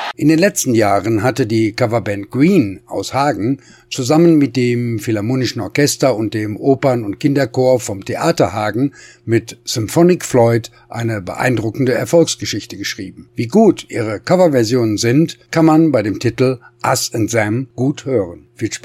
In den letzten Jahren hatte die Coverband Green aus Hagen zusammen mit dem Philharmonischen Orchester und dem Opern- und Kinderchor vom Theater Hagen mit Symphonic Floyd eine beeindruckende Erfolgsgeschichte geschrieben. Wie gut ihre Coverversionen sind, kann man bei dem Titel Us and Them gut hören. Viel Spaß.